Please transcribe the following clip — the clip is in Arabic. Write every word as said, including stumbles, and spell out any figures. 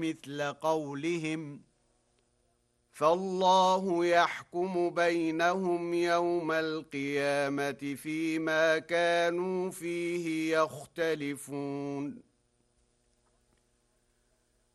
مثل قولهم فالله يحكم بينهم يوم القيامة فيما كانوا فيه يختلفون